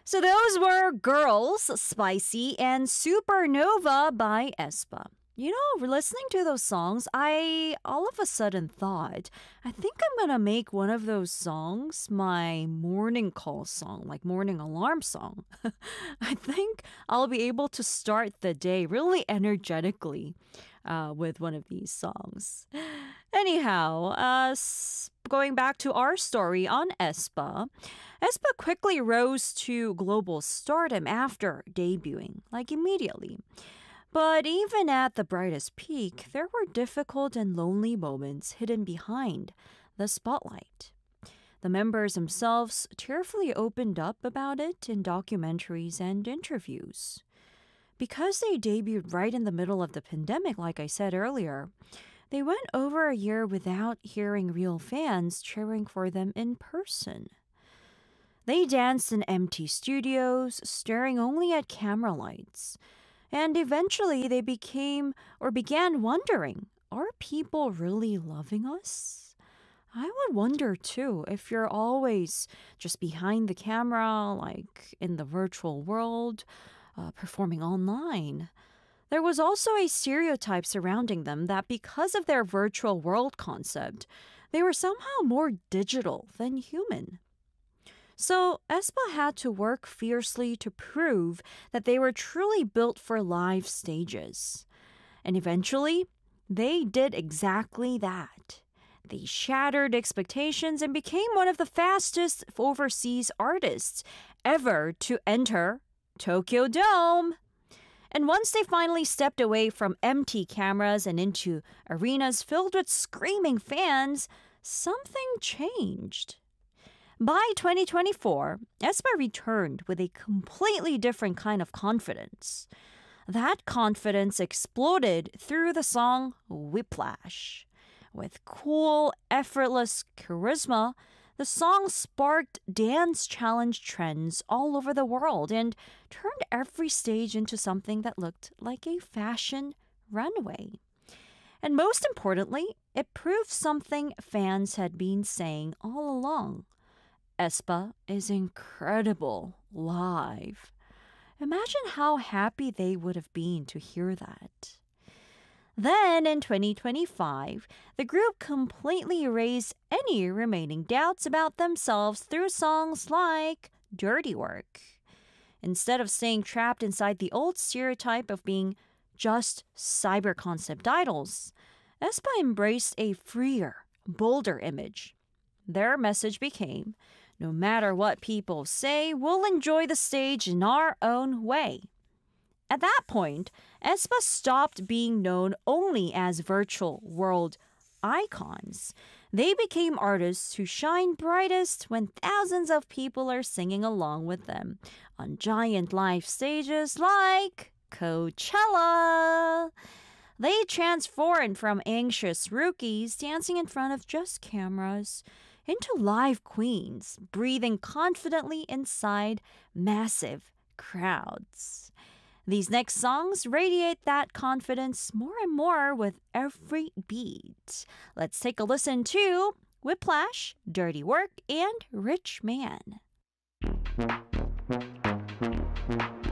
So those were Girls, Spicy, and Supernova by aespa. Listening to those songs, I all of a sudden thought, I think I'm gonna make one of those songs my morning call song, like morning alarm song. I think I'll be able to start the day really energetically with one of these songs. Anyhow, going back to our story on aespa quickly rose to global stardom after debuting, like immediately. But even at the brightest peak, there were difficult and lonely moments hidden behind the spotlight. The members themselves tearfully opened up about it in documentaries and interviews. Because they debuted right in the middle of the pandemic, like I said earlier, they went over a year without hearing real fans cheering for them in person. They danced in empty studios, staring only at camera lights. And eventually they began wondering, are people really loving us? I would wonder too if you're always just behind the camera, like in the virtual world, performing online. There was also a stereotype surrounding them that because of their virtual world concept, they were somehow more digital than human. So, aespa had to work fiercely to prove that they were truly built for live stages. And eventually, they did exactly that. They shattered expectations and became one of the fastest overseas artists ever to enter Tokyo Dome. And once they finally stepped away from empty cameras and into arenas filled with screaming fans, something changed. By 2024, aespa returned with a completely different kind of confidence. That confidence exploded through the song Whiplash. With cool, effortless charisma, the song sparked dance challenge trends all over the world and turned every stage into something that looked like a fashion runway. And most importantly, it proved something fans had been saying all along. aespa is incredible live. Imagine how happy they would have been to hear that. Then in 2025, the group completely erased any remaining doubts about themselves through songs like Dirty Work. Instead of staying trapped inside the old stereotype of being just cyber concept idols, aespa embraced a freer, bolder image. Their message became, no matter what people say, we'll enjoy the stage in our own way. At that point, aespa stopped being known only as virtual world icons. They became artists who shine brightest when thousands of people are singing along with them on giant live stages like Coachella. They transformed from anxious rookies dancing in front of just cameras into live queens, breathing confidently inside massive crowds. These next songs radiate that confidence more and more with every beat. Let's take a listen to Whiplash, Dirty Work, and Rich Man.